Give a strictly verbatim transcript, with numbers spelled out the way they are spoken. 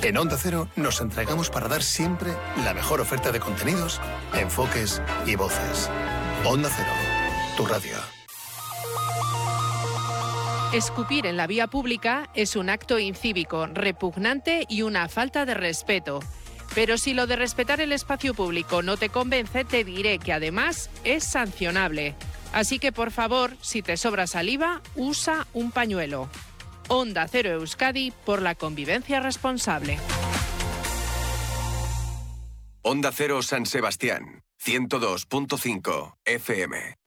En Onda Cero nos entregamos para dar siempre la mejor oferta de contenidos, enfoques y voces. Onda Cero, tu radio. Escupir en la vía pública es un acto incívico, repugnante y una falta de respeto. Pero si lo de respetar el espacio público no te convence, te diré que además es sancionable. Así que, por favor, si te sobra saliva, usa un pañuelo. Onda Cero Euskadi por la convivencia responsable. Onda Cero San Sebastián, ciento dos punto cinco F M.